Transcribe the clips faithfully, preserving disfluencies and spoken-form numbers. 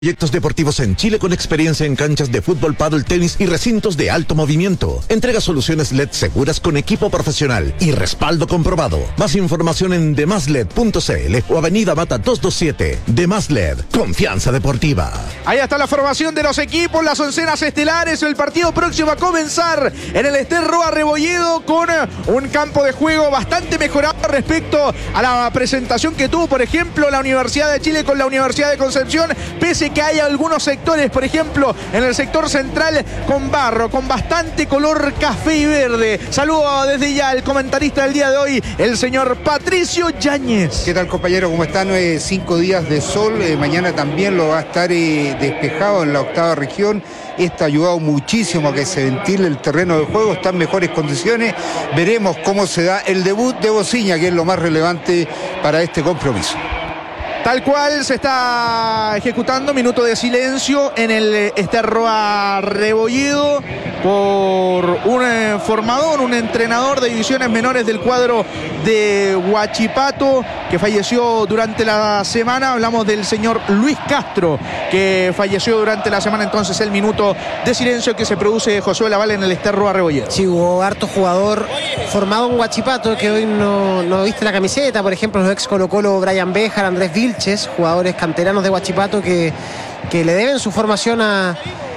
Proyectos deportivos en Chile con experiencia en canchas de fútbol, pádel, tenis y recintos de alto movimiento. Entrega soluciones L E D seguras con equipo profesional y respaldo comprobado. Más información en demasled punto cl o Avenida Mata doscientos veintisiete. Demasled, confianza deportiva. Ahí está la formación de los equipos, las oncenas estelares. El partido próximo a comenzar en el Ester Roa Rebolledo con un campo de juego bastante mejorado respecto a la presentación que tuvo, por ejemplo, la Universidad de Chile con la Universidad de Concepción, pese que hay algunos sectores, por ejemplo, en el sector central con barro, con bastante color café y verde. Saludo desde ya al comentarista del día de hoy, el señor Patricio Yáñez. ¿Qué tal, compañero? ¿Cómo están? Eh, cinco días de sol, eh, mañana también lo va a estar eh, despejado en la octava región. Esto ha ayudado muchísimo a que se ventile el terreno de juego, está en mejores condiciones. Veremos cómo se da el debut de Bociña, que es lo más relevante para este compromiso. Tal cual se está ejecutando minuto de silencio en el Ester Roa Rebolledo por un eh, formador, un entrenador de divisiones menores del cuadro de Huachipato que falleció durante la semana. Hablamos del señor Luis Castro, que falleció durante la semana. Entonces el minuto de silencio que se produce Josué Laval en el Ester Roa Rebolledo. Sí, hubo harto jugador formado en Huachipato que hoy no, no viste la camiseta. Por ejemplo, los ex Colo Colo Brian Béjar, Andrés Vilches, jugadores canteranos de Huachipato que, que le deben su formación a,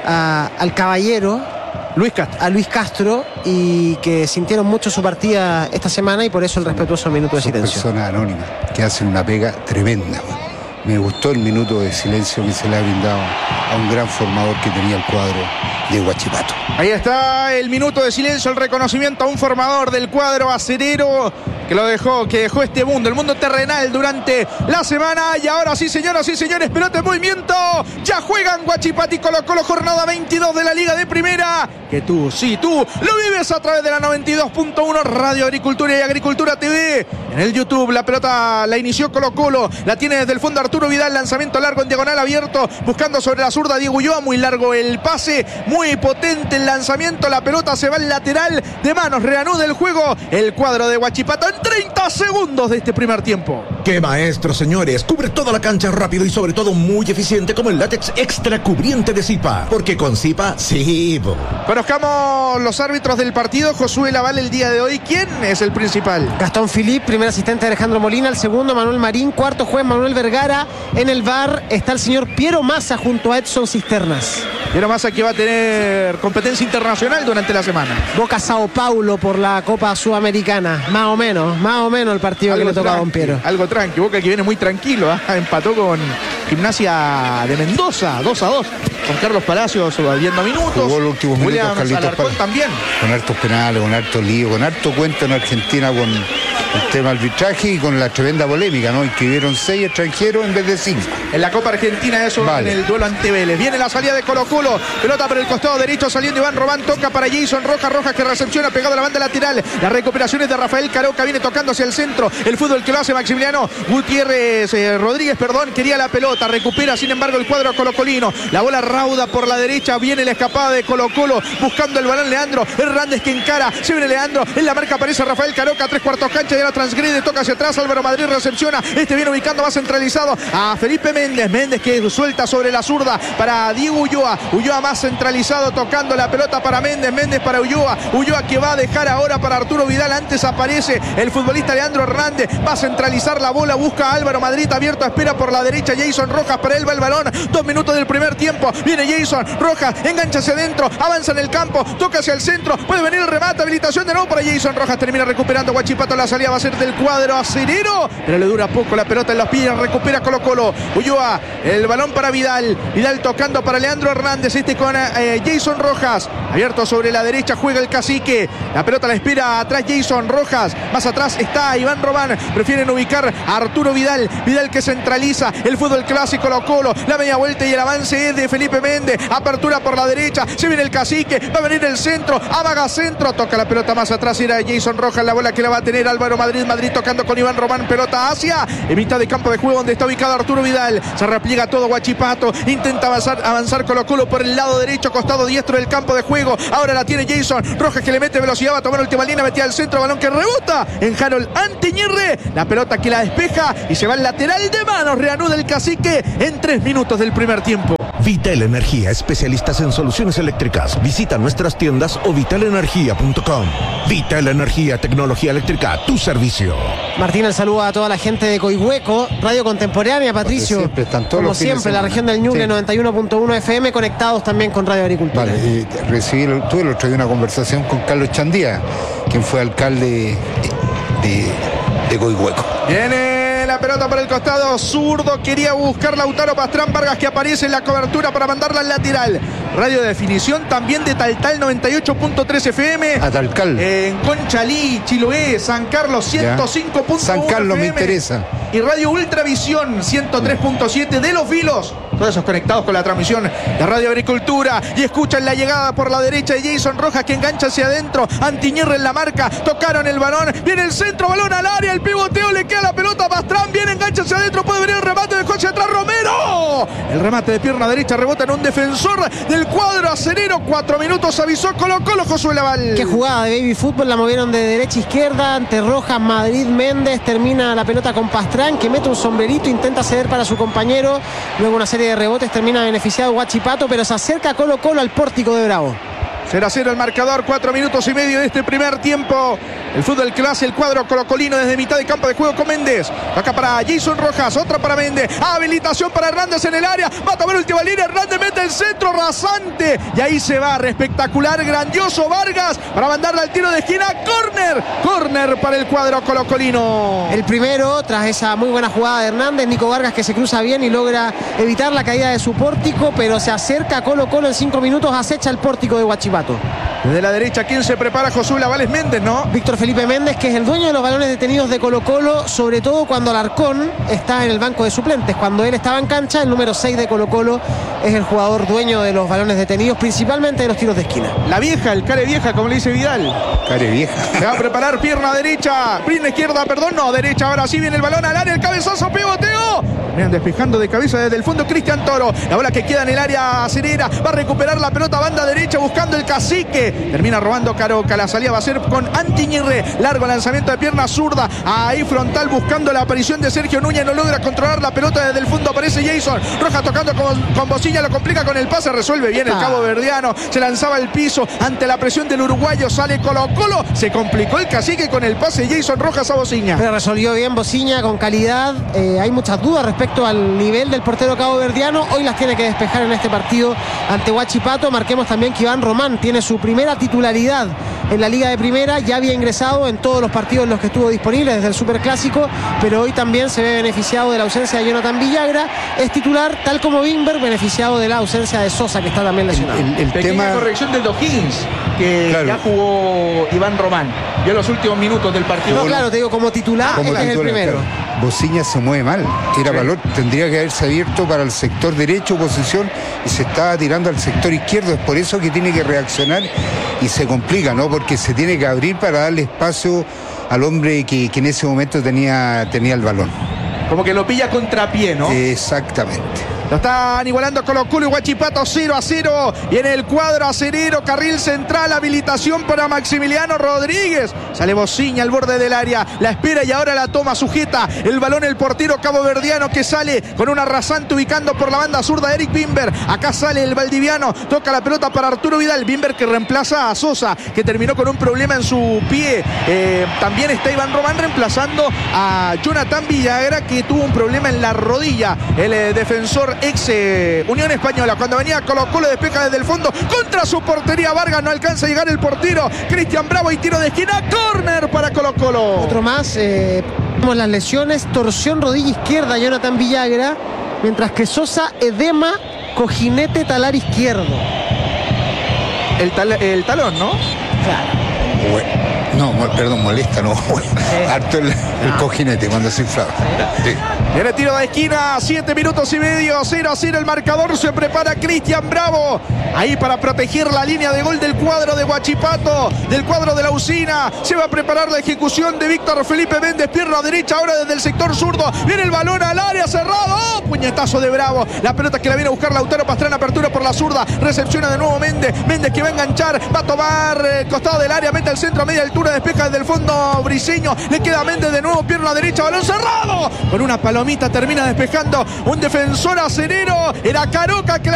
a, al caballero Luis Castro. a Luis Castro, y que sintieron mucho su partida esta semana, y por eso el respetuoso minuto de Son silencio. personas anónimas que hacen una pega tremenda. Me gustó el minuto de silencio que se le ha brindado a un gran formador que tenía el cuadro de Huachipato. Ahí está el minuto de silencio, el reconocimiento a un formador del cuadro acerero que lo dejó, que dejó este mundo, el mundo terrenal durante la semana. Y ahora sí, señoras y señores, pelota en movimiento. Ya juegan Huachipato y Colo Colo, jornada veintidós de la Liga de Primera. Que tú, sí, tú, lo vives a través de la noventa y dos punto uno Radio Agricultura y Agricultura T V. En el YouTube, la pelota la inició Colo Colo, la tiene desde el fondo Arturo Vidal, lanzamiento largo en diagonal abierto, buscando sobre la zurda Diego Ulloa, muy largo el pase, muy potente el lanzamiento, la pelota se va al lateral de manos, reanuda el juego el cuadro de Huachipato en treinta segundos de este primer tiempo. ¡Qué maestro, señores! Cubre toda la cancha rápido y sobre todo muy eficiente como el látex extra cubriente de Zipa. Porque con Zipa, sí. Bo. Conozcamos los árbitros del partido. Josué Laval el día de hoy, ¿quién es el principal? Gastón Filip, primer asistente de Alejandro Molina, el segundo Manuel Marín, cuarto juez Manuel Vergara. En el V A R está el señor Piero Massa junto a Edson Cisternas. Piero Massa, que va a tener competencia internacional durante la semana. Boca Sao Paulo por la Copa Sudamericana, más o menos, más o menos el partido algo que le toca a Don Piero. Algo tranqui, Boca que viene muy tranquilo, ¿eh? Empató con Gimnasia de Mendoza, dos a dos, con Carlos Palacios viendo minutos. Jugó los últimos minutos, William Carlitos Alarcón Pal- también. Con hartos penales, con harto lío, con harto cuento en Argentina con el tema arbitraje y con la tremenda polémica, ¿no? Inscribieron seis extranjeros en vez de cinco. En la Copa Argentina, eso Vale. en el duelo ante Vélez. Viene la salida de Colo Colo, pelota por el costado derecho, saliendo Iván Robán, toca para Jason Rojas, Rojas que recepciona pegado a la banda lateral. Las recuperaciones de Rafael Caroca, viene tocando hacia el centro. El fútbol que lo hace Maximiliano Gutiérrez eh, Rodríguez, perdón, quería la pelota, recupera sin embargo el cuadro colocolino. La bola rauda por la derecha, viene la escapada de Colo Colo, buscando el balón Leandro Hernández que encara, se viene Leandro, en la marca aparece Rafael Caroca, tres cuartos cancha, ya la transgrede, toca hacia atrás, Álvaro Madrid recepciona, este viene ubicando más centralizado a Felipe Méndez, Méndez que suelta sobre la zurda para Diego Ulloa, Ulloa más centralizado, tocando la pelota para Méndez, Méndez para Ulloa, Ulloa que va a dejar ahora para Arturo Vidal, antes aparece el futbolista Leandro Hernández, va a centralizar la bola, busca a Álvaro Madrid abierto, espera por la derecha Jason Rojas, para él va el balón, dos minutos del primer tiempo, viene Jason Rojas, engancha hacia adentro, avanza en el campo, toca hacia el centro, puede venir el remate, habilitación de nuevo para Jason Rojas, termina recuperando Huachipato, la salida va a ser del cuadro acerero, pero le dura poco la pelota en los pies, recupera Colo Colo, Ulloa, el balón para Vidal, Vidal tocando para Leandro Hernández, este con eh, Jason Rojas, abierto sobre la derecha, juega el cacique, la pelota la espera atrás Jason Rojas, más atrás está Iván Robán, prefieren ubicar a Arturo Vidal, Vidal que centraliza el fútbol clásico Colo Colo, la media vuelta y el avance es de Felipe Méndez, apertura por la derecha, se viene el cacique, va a venir el centro, amaga centro, toca la pelota más atrás, era Jason Rojas, la bola que la va a tener Álvaro Colo Madrid. Madrid tocando con Iván Román. Pelota hacia en mitad de campo de juego donde está ubicado Arturo Vidal. Se repliega todo Huachipato. Intenta avanzar, avanzar Colo Colo por el lado derecho, costado diestro del campo de juego. Ahora la tiene Jason Rojas, que le mete velocidad. Va a tomar última línea. Metía al centro. Balón que rebota en Harold Antiñirre. La pelota que la despeja y se va al lateral de manos. Reanuda el Cacique en tres minutos del primer tiempo. Vital Energía, especialistas en soluciones eléctricas. Visita nuestras tiendas o vital energía punto com. Vital Energía, tecnología eléctrica a tu servicio. Martín, el saludo a toda la gente de Coihueco, Radio Contemporánea, Patricio. Siempre están todos como los fines siempre, de la semana. región del Ñuble, Sí. noventa y uno punto uno F M, conectados también con Radio Agricultura. Vale, eh, recibí, tuve el otro día una conversación con Carlos Chandía, quien fue alcalde de, de Coihueco. Viene la pelota por el costado zurdo. Quería buscar Lautaro Pastrán Vargas, que aparece en la cobertura para mandarla al lateral. Radio de definición también de Taltal noventa y ocho punto tres F M. A Talcal. En Conchalí, Chiloé, San Carlos ciento cinco punto uno San Carlos me F M. interesa. Y Radio Ultravisión ciento tres punto siete de Los Vilos. Todos esos conectados con la transmisión de Radio Agricultura. Y escuchan la llegada por la derecha de Jason Rojas, que engancha hacia adentro. Antiñirre en la marca. Tocaron el balón. Viene el centro, balón al área. El pivoteo, le queda la pelota a Pastrán. Viene, engancha hacia adentro. Puede venir el remate de coche atrás. Romero. El remate de pierna derecha rebota en un defensor del cuadro acerero. Cuatro minutos avisó Colo Colo, Josué Laval. Qué jugada de baby fútbol, la movieron de derecha a izquierda, ante Rojas, Madrid, Méndez, termina la pelota con Pastrán, que mete un sombrerito, intenta ceder para su compañero, luego una serie de rebotes, termina beneficiado Huachipato, pero se acerca Colo Colo al pórtico de Bravo. cero a cero el marcador, cuatro minutos y medio de este primer tiempo. El fútbol que lo hace el cuadro colocolino desde mitad de campo de juego con Méndez. Acá para Jason Rojas, otra para Méndez. Habilitación para Hernández en el área. Va a tomar última línea. Hernández mete el centro rasante. Y ahí se va. Espectacular, grandioso Vargas para mandarle al tiro de esquina. Córner. Córner para el cuadro colocolino. El primero, tras esa muy buena jugada de Hernández, Nico Vargas, que se cruza bien y logra evitar la caída de su pórtico, pero se acerca a Colo Colo en cinco minutos, acecha el pórtico de Huachipato. Desde la derecha, ¿quién se prepara? Josué Lavales Méndez, ¿no? Víctor Felipe Méndez, que es el dueño de los balones detenidos de Colo Colo, sobre todo cuando Alarcón está en el banco de suplentes. Cuando él estaba en cancha, el número seis de Colo Colo es el jugador dueño de los balones detenidos, principalmente de los tiros de esquina. La vieja, el care vieja, como le dice Vidal. Care vieja. Se va a preparar, pierna derecha, pierna izquierda, perdón, no, derecha, ahora sí viene el balón al área, el cabezazo, pivoteo. Vean, despejando de cabeza desde el fondo Cristian Toro. La bola que queda en el área acerera, va a recuperar la pelota, banda derecha, buscando el Cacique. Termina robando Caroca, la salida va a ser con Antiñirre. Largo lanzamiento de pierna zurda, ahí frontal, buscando la aparición de Sergio Núñez, no logra controlar la pelota desde el fondo, aparece Jason Rojas tocando con, con Bocilla, lo complica con el pase, resuelve bien el Ah. cabo verdiano, se lanzaba al piso ante la presión del uruguayo, sale Colo Colo, se complicó el Cacique con el pase Jason Rojas a Bociña. Pero resolvió bien Bociña, con calidad. Eh, hay muchas dudas respecto al nivel del portero caboverdiano. Hoy las tiene que despejar en este partido ante Huachipato. Marquemos también que Iván Román tiene su primera titularidad en la Liga de Primera. Ya había ingresado en todos los partidos en los que estuvo disponible desde el Superclásico, pero hoy también se ve beneficiado de la ausencia de Jonathan Villagra. Es titular, tal como Wimber, beneficiado de la ausencia de Sosa, que está también lesionado. El, el Pequeña tema. corrección del O'Higgins, que Claro. ya jugó Iván Román. Vio los últimos minutos del partido. No, claro, te digo, como titular, Como este es el titular, primero. claro. Bociña se mueve mal, tira Sí. valor, tendría que haberse abierto para el sector derecho, posición, y se estaba tirando al sector izquierdo. Es por eso que tiene que reaccionar y se complica, ¿no? Porque se tiene que abrir para darle espacio al hombre que, que en ese momento tenía, tenía el balón. Como que lo pilla contrapié, ¿no? Exactamente. Lo están igualando Colo Colo y Huachipato cero a cero. Y en el cuadro acerero, carril central, habilitación para Maximiliano Rodríguez. Sale Bociña al borde del área. La espera y ahora la toma, sujeta el balón el portero caboverdiano, que sale con una rasante ubicando por la banda zurda Eric Wimber. Acá sale el valdiviano. Toca la pelota para Arturo Vidal. Wimber, que reemplaza a Sosa, que terminó con un problema en su pie. Eh, también está Iván Román reemplazando a Jonathan Villagra, que tuvo un problema en la rodilla. El eh, defensor ex eh, Unión Española. Cuando venía Colo Colo, despeja desde el fondo contra su portería. Vargas, no alcanza a llegar el portero. Cristian Bravo y tiro de esquina. Córner para Colo Colo. Otro más, eh, vemos las lesiones, torsión rodilla izquierda Jonathan Villagra, mientras que Sosa, edema, cojinete talar izquierdo. El, tal- el talón, ¿no? Claro. Bueno, No, perdón, molesta, no. Harto el, el cojinete cuando se inflaba. Sí. Viene tiro de esquina, siete minutos y medio, cero a cero el marcador, se prepara Cristian Bravo, ahí para proteger la línea de gol del cuadro de Huachipato, del cuadro de la Usina, se va a preparar la ejecución de Víctor Felipe Méndez, pierna derecha ahora desde el sector zurdo, viene el balón al área, cerrado, ¡oh! Puñetazo de Bravo, la pelota que la viene a buscar Lautaro Pastrana, apertura por la zurda, recepciona de nuevo Méndez, Méndez que va a enganchar, va a tomar el costado del área, mete al centro a media altura, despeja desde el fondo Briseño, le queda Méndez de nuevo, pierna derecha, balón cerrado, con una palomita termina despejando un defensor acenero, era Caroca que